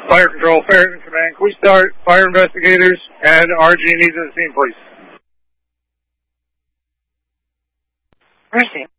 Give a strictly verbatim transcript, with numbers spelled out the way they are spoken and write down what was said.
Fire Control, Farragut Command. Can we start fire investigators and R G needs at the scene, please? Mercy.